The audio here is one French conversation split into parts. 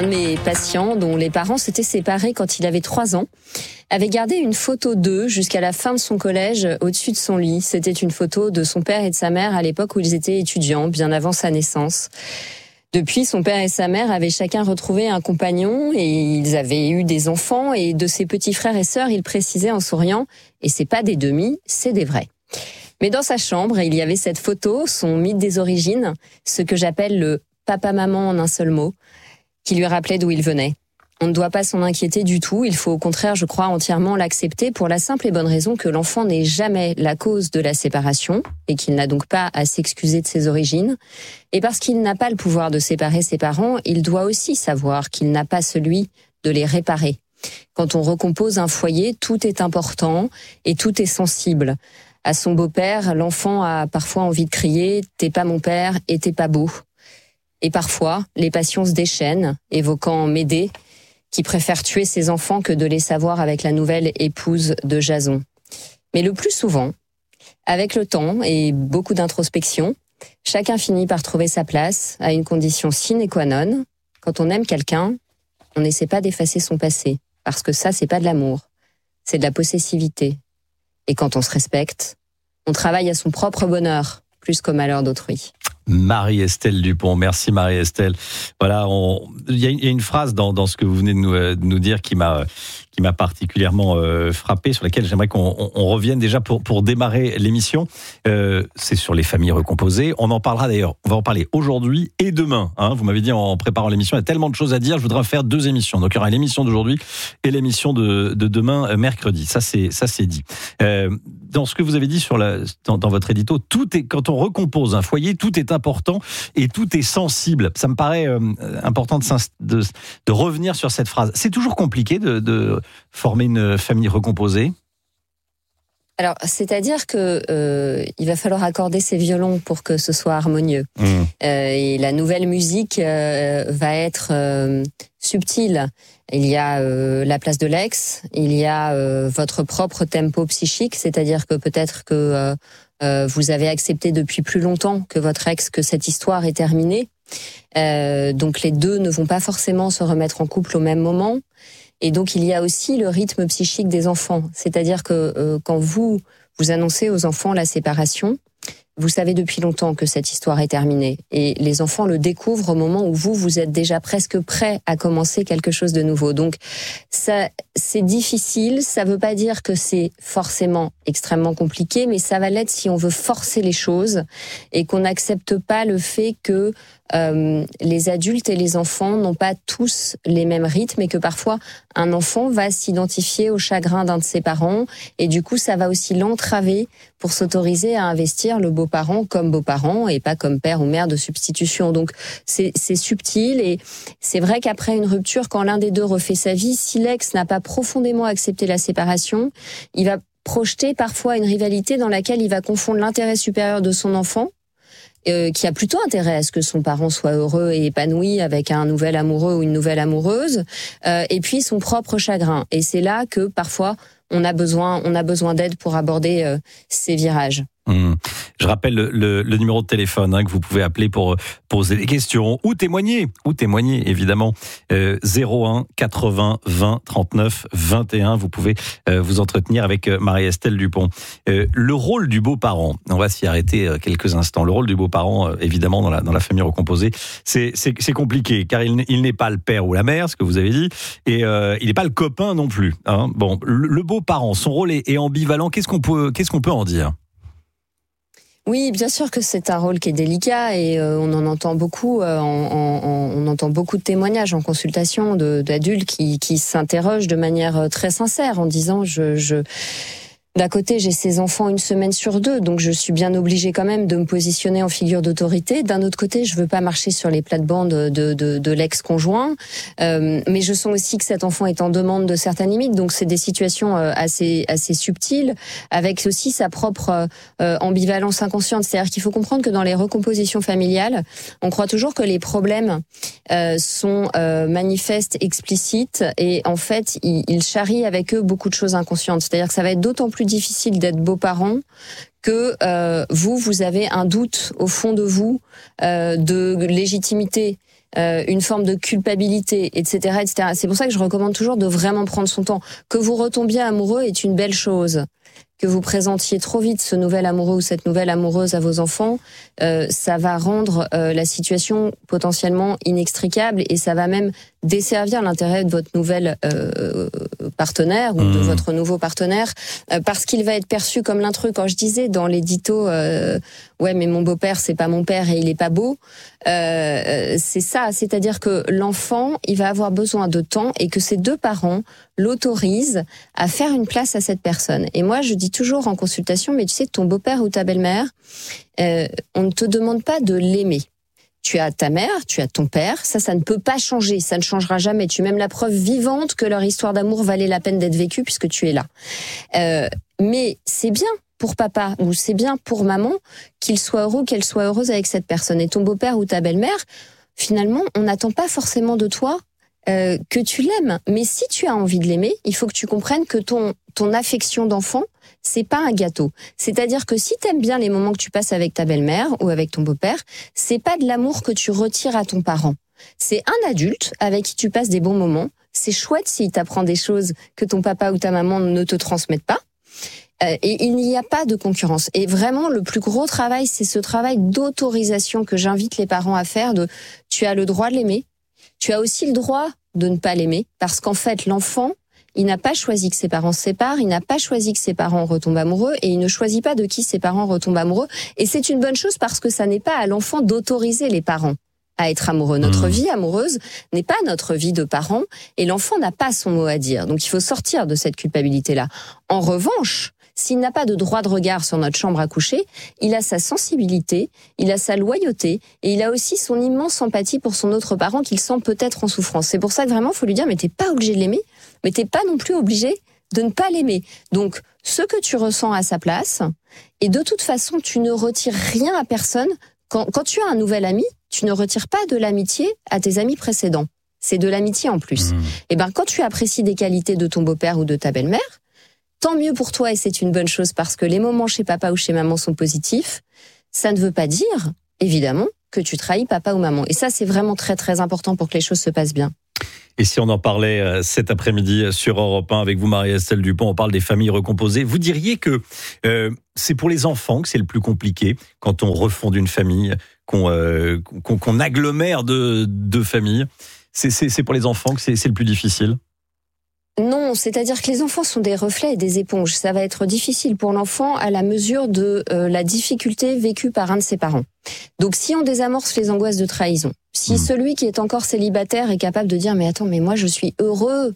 Un de mes patients, dont les parents s'étaient séparés quand il avait 3 ans, avait gardé une photo d'eux jusqu'à la fin de son collège au-dessus de son lit. C'était une photo de son père et de sa mère à l'époque où ils étaient étudiants, bien avant sa naissance. Depuis, son père et sa mère avaient chacun retrouvé un compagnon et ils avaient eu des enfants, et de ses petits frères et sœurs, il précisait en souriant « et c'est pas des demi, c'est des vrais ». Mais dans sa chambre, il y avait cette photo, son mythe des origines, ce que j'appelle le papa-maman en un seul mot, qui lui rappelait d'où il venait. On ne doit pas s'en inquiéter du tout, il faut au contraire, je crois, entièrement l'accepter pour la simple et bonne raison que l'enfant n'est jamais la cause de la séparation et qu'il n'a donc pas à s'excuser de ses origines. Et parce qu'il n'a pas le pouvoir de séparer ses parents, il doit aussi savoir qu'il n'a pas celui de les réparer. Quand on recompose un foyer, tout est important et tout est sensible. À son beau-père, l'enfant a parfois envie de crier « t'es pas mon père et t'es pas beau ». Et parfois, les passions se déchaînent, évoquant Médée, qui préfère tuer ses enfants que de les savoir avec la nouvelle épouse de Jason. Mais le plus souvent, avec le temps et beaucoup d'introspection, chacun finit par trouver sa place à une condition sine qua non. Quand on aime quelqu'un, on n'essaie pas d'effacer son passé, parce que ça, c'est pas de l'amour, c'est de la possessivité. Et quand on se respecte, on travaille à son propre bonheur, plus qu'au malheur d'autrui. Marie-Estelle Dupont, merci Marie-Estelle. Voilà, il y a une phrase dans ce que vous venez de nous dire qui m'a particulièrement frappé, sur laquelle j'aimerais qu'on revienne déjà pour démarrer l'émission. C'est sur les familles recomposées. On en parlera d'ailleurs, on va en parler aujourd'hui et demain. Vous m'avez dit en préparant l'émission, il y a tellement de choses à dire, je voudrais faire 2 émissions. Donc il y aura l'émission d'aujourd'hui et l'émission de demain, mercredi. Ça c'est dit. Dans ce que vous avez dit dans votre édito, quand on recompose un foyer, tout est important et tout est sensible. Ça me paraît important de revenir sur cette phrase. C'est toujours compliqué de former une famille recomposée? Alors, c'est-à-dire que il va falloir accorder ses violons pour que ce soit harmonieux. Et la nouvelle musique va être subtile. Il y a la place de l'ex, il y a votre propre tempo psychique, c'est-à-dire que peut-être que vous avez accepté depuis plus longtemps que cette histoire est terminée. Donc les deux ne vont pas forcément se remettre en couple au même moment. Et donc il y a aussi le rythme psychique des enfants. C'est-à-dire que quand vous annoncez aux enfants la séparation, vous savez depuis longtemps que cette histoire est terminée. Et les enfants le découvrent au moment où vous êtes déjà presque prêt à commencer quelque chose de nouveau. Donc ça, c'est difficile. Ça veut pas dire que c'est forcément extrêmement compliqué, mais ça va l'être si on veut forcer les choses et qu'on n'accepte pas le fait que les adultes et les enfants n'ont pas tous les mêmes rythmes et que parfois un enfant va s'identifier au chagrin d'un de ses parents et du coup ça va aussi l'entraver pour s'autoriser à investir le beau-parent comme beau-parent et pas comme père ou mère de substitution. Donc c'est subtil et c'est vrai qu'après une rupture, quand l'un des deux refait sa vie, si l'ex n'a pas profondément accepté la séparation, il va projeter parfois une rivalité dans laquelle il va confondre l'intérêt supérieur de son enfant, qui a plutôt intérêt à ce que son parent soit heureux et épanoui avec un nouvel amoureux ou une nouvelle amoureuse, et puis son propre chagrin. Et c'est là que parfois on a besoin d'aide pour aborder ces virages. Je rappelle le numéro de téléphone que vous pouvez appeler pour poser des questions ou témoigner évidemment. 01 80 20 39 21. Vous pouvez vous entretenir avec Marie-Estelle Dupont. Le rôle du beau-parent, on va s'y arrêter quelques instants. Le rôle du beau-parent, évidemment, dans la famille recomposée, c'est compliqué car il n'est pas le père ou la mère, ce que vous avez dit, et il n'est pas le copain non plus. Bon, le beau-parent, son rôle est ambivalent. Qu'est-ce qu'on peut en dire? Oui, bien sûr que c'est un rôle qui est délicat et on en entend beaucoup. On entend beaucoup de témoignages en consultation d'adultes qui s'interrogent de manière très sincère en disant d'un côté, j'ai ces enfants 1 semaine sur 2, donc je suis bien obligée quand même de me positionner en figure d'autorité. D'un autre côté, je veux pas marcher sur les plates-bandes de l'ex-conjoint, mais je sens aussi que cet enfant est en demande de certaines limites, donc c'est des situations assez subtiles, avec aussi sa propre ambivalence inconsciente. C'est-à-dire qu'il faut comprendre que dans les recompositions familiales, on croit toujours que les problèmes sont manifestes, explicites, et en fait, ils charrient avec eux beaucoup de choses inconscientes. C'est-à-dire que ça va être d'autant plus difficile d'être beau-parent que vous avez un doute au fond de vous de légitimité une forme de culpabilité, etc., etc. C'est pour ça que je recommande toujours de vraiment prendre son temps. Que vous retombiez amoureux est une belle chose. Que vous présentiez trop vite ce nouvel amoureux ou cette nouvelle amoureuse à vos enfants, ça va rendre la situation potentiellement inextricable et ça va même desservir l'intérêt de votre nouvelle partenaire ou de votre nouveau partenaire parce qu'il va être perçu comme l'intrus. Quand je disais dans l'édito ouais mais mon beau-père c'est pas mon père et il est pas beau, c'est ça, c'est-à-dire que l'enfant il va avoir besoin de temps et que ses deux parents l'autorisent à faire une place à cette personne. Et moi je dis toujours en consultation, mais tu sais, ton beau-père ou ta belle-mère, on ne te demande pas de l'aimer. Tu as ta mère, tu as ton père, ça ne peut pas changer, ça ne changera jamais. Tu es même la preuve vivante que leur histoire d'amour valait la peine d'être vécue puisque tu es là. Mais c'est bien pour papa ou c'est bien pour maman qu'il soit heureux ou qu'elle soit heureuse avec cette personne. Et ton beau-père ou ta belle-mère, finalement, on n'attend pas forcément de toi que tu l'aimes. Mais si tu as envie de l'aimer, il faut que tu comprennes que ton affection d'enfant, c'est pas un gâteau. C'est-à-dire que si t'aimes bien les moments que tu passes avec ta belle-mère ou avec ton beau-père, c'est pas de l'amour que tu retires à ton parent. C'est un adulte avec qui tu passes des bons moments. C'est chouette s'il t'apprend des choses que ton papa ou ta maman ne te transmettent pas. Et il n'y a pas de concurrence. Et vraiment, le plus gros travail, c'est ce travail d'autorisation que j'invite les parents à faire de tu as le droit de l'aimer. Tu as aussi le droit de ne pas l'aimer parce qu'en fait, l'enfant, il n'a pas choisi que ses parents se séparent, il n'a pas choisi que ses parents retombent amoureux et il ne choisit pas de qui ses parents retombent amoureux. Et c'est une bonne chose parce que ça n'est pas à l'enfant d'autoriser les parents à être amoureux. Notre vie amoureuse n'est pas notre vie de parents et l'enfant n'a pas son mot à dire. Donc il faut sortir de cette culpabilité-là. En revanche, s'il n'a pas de droit de regard sur notre chambre à coucher, il a sa sensibilité, il a sa loyauté et il a aussi son immense empathie pour son autre parent qu'il sent peut-être en souffrance. C'est pour ça que vraiment, il faut lui dire, mais t'es pas obligé de l'aimer, mais t'es pas non plus obligé de ne pas l'aimer. Donc, ce que tu ressens à sa place, et de toute façon, tu ne retires rien à personne. Quand tu as un nouvel ami, tu ne retires pas de l'amitié à tes amis précédents. C'est de l'amitié en plus. Et ben, quand tu apprécies des qualités de ton beau-père ou de ta belle-mère, tant mieux pour toi et c'est une bonne chose parce que les moments chez papa ou chez maman sont positifs. Ça ne veut pas dire, évidemment, que tu trahis papa ou maman. Et ça, c'est vraiment très, très important pour que les choses se passent bien. Et si on en parlait cet après-midi sur Europe 1 avec vous, Marie-Estelle Dupont, on parle des familles recomposées. Vous diriez que c'est pour les enfants que c'est le plus compliqué quand on refonde une famille, qu'on agglomère deux familles. C'est pour les enfants que c'est le plus difficile ? Non, c'est-à-dire que les enfants sont des reflets et des éponges. Ça va être difficile pour l'enfant à la mesure de la difficulté vécue par un de ses parents. Donc si on désamorce les angoisses de trahison, si celui qui est encore célibataire est capable de dire « mais attends, mais moi je suis heureux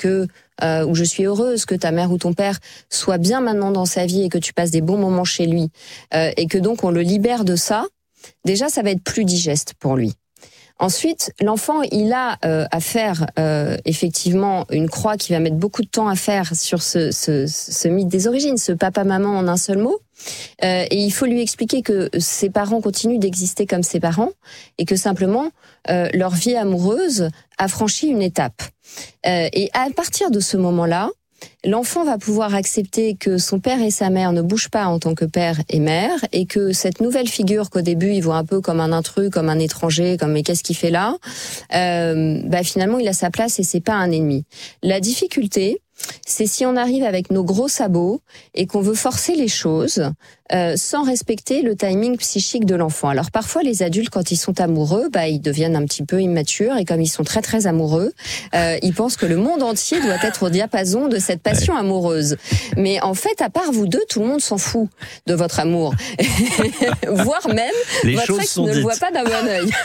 ou je suis heureuse que ta mère ou ton père soit bien maintenant dans sa vie et que tu passes des bons moments chez lui et que donc on le libère de ça », déjà ça va être plus digeste pour lui. Ensuite, l'enfant, il a à faire effectivement une croix qui va mettre beaucoup de temps à faire sur ce mythe des origines, ce papa-maman en un seul mot. Et il faut lui expliquer que ses parents continuent d'exister comme ses parents et que simplement leur vie amoureuse a franchi une étape. Et à partir de ce moment-là, l'enfant va pouvoir accepter que son père et sa mère ne bougent pas en tant que père et mère et que cette nouvelle figure qu'au début il voit un peu comme un intrus, comme un étranger, comme mais qu'est-ce qu'il fait là, finalement il a sa place et c'est pas un ennemi. La difficulté, c'est si on arrive avec nos gros sabots et qu'on veut forcer les choses sans respecter le timing psychique de l'enfant. Alors parfois les adultes quand ils sont amoureux, ils deviennent un petit peu immatures et comme ils sont très très amoureux, ils pensent que le monde entier doit être au diapason de cette passion amoureuse. Mais en fait, à part vous deux, tout le monde s'en fout de votre amour. Voire même votre ex ne le voit pas d'un bon œil.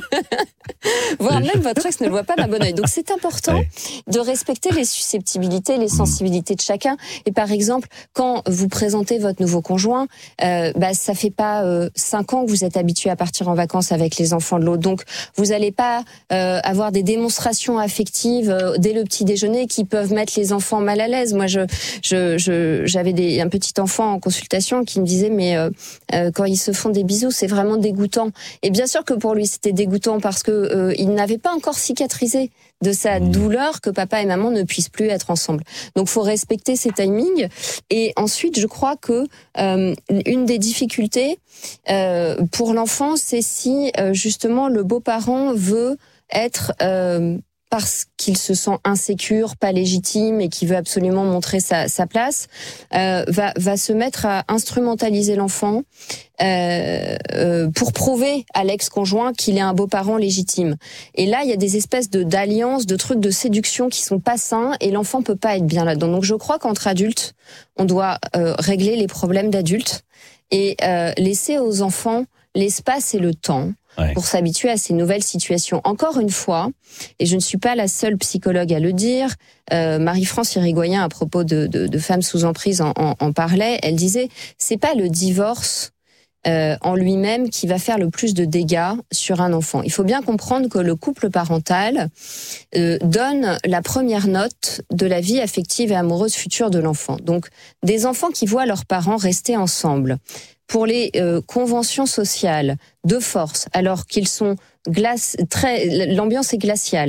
Voire même votre ex ne le voit pas d'un bon œil. Donc c'est important de respecter les susceptibilités, les sensibilités de chacun. Et par exemple, quand vous présentez votre nouveau conjoint, ça fait pas 5 ans que vous êtes habitué à partir en vacances avec les enfants de l'autre. Donc vous allez pas avoir des démonstrations affectives dès le petit déjeuner qui peuvent mettre les enfants mal à l'aise. Moi, j'avais un petit enfant en consultation qui me disait mais quand ils se font des bisous, c'est vraiment dégoûtant. Et bien sûr que pour lui c'était dégoûtant parce que il n'avait pas encore cicatrisé de sa douleur que papa et maman ne puissent plus être ensemble. Donc faut respecter ces timings et ensuite je crois que une des difficultés pour l'enfant, c'est si justement le beau-parent veut être parce qu'il se sent insécure, pas légitime et qui veut absolument montrer sa place, va se mettre à instrumentaliser l'enfant pour prouver à l'ex-conjoint qu'il est un beau-parent légitime. Et là, il y a des espèces d'alliances, de trucs de séduction qui sont pas sains et l'enfant peut pas être bien là-dedans. Donc je crois qu'entre adultes, on doit régler les problèmes d'adultes et laisser aux enfants l'espace et le temps pour s'habituer à ces nouvelles situations. Encore une fois, et je ne suis pas la seule psychologue à le dire, Marie-France Irigoyen, à propos de femmes sous emprise, en parlait. Elle disait, c'est pas le divorce en lui-même qui va faire le plus de dégâts sur un enfant. Il faut bien comprendre que le couple parental donne la première note de la vie affective et amoureuse future de l'enfant. Donc, des enfants qui voient leurs parents rester ensemble pour les conventions sociales de force, alors qu'ils sont l'ambiance est glaciale.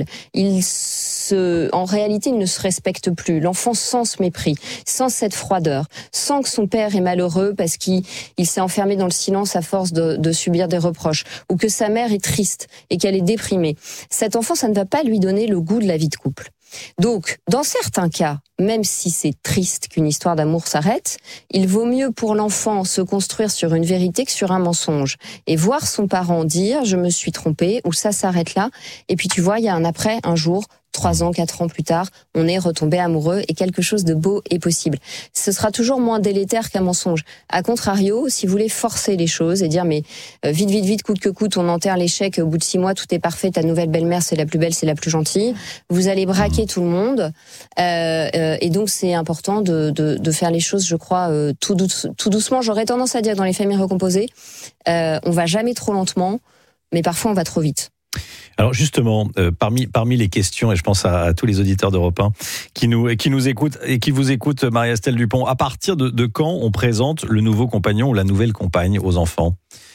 En réalité, ils ne se respectent plus. L'enfant sent ce mépris, sent cette froideur, sent que son père est malheureux parce qu'il s'est enfermé dans le silence à force de subir des reproches, ou que sa mère est triste et qu'elle est déprimée. Cet enfant, ça ne va pas lui donner le goût de la vie de couple. Donc, dans certains cas, même si c'est triste qu'une histoire d'amour s'arrête, il vaut mieux pour l'enfant se construire sur une vérité que sur un mensonge. Et voir son parent dire « je me suis trompé » ou « ça s'arrête là ». Et puis tu vois, il y a un après, un jour, 3 ans, 4 ans plus tard, on est retombé amoureux et quelque chose de beau est possible. Ce sera toujours moins délétère qu'un mensonge. A contrario, si vous voulez forcer les choses et dire mais vite, coûte que coûte, on enterre l'échec, au bout de 6 mois, tout est parfait, ta nouvelle belle-mère, c'est la plus belle, c'est la plus gentille, vous allez braquer tout le monde. Et donc c'est important de faire les choses, je crois, tout doucement. J'aurais tendance à dire dans les familles recomposées, on va jamais trop lentement, mais parfois on va trop vite. Alors justement, parmi les questions, et je pense à tous les auditeurs d'Europe 1 qui nous écoutent et qui vous écoutent, Marie-Estelle Dupont, à partir de quand on présente le nouveau compagnon ou la nouvelle compagne aux enfants ?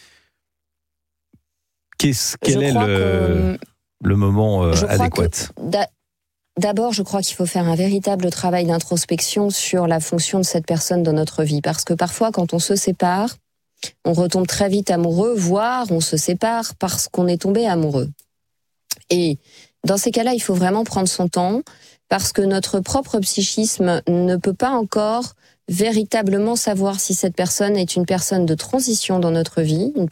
Quel est le moment adéquat ? D'abord, je crois qu'il faut faire un véritable travail d'introspection sur la fonction de cette personne dans notre vie. Parce que parfois, quand on se sépare, on retombe très vite amoureux, voire on se sépare parce qu'on est tombé amoureux. Et dans ces cas-là, il faut vraiment prendre son temps parce que notre propre psychisme ne peut pas encore véritablement savoir si cette personne est une personne de transition dans notre vie, une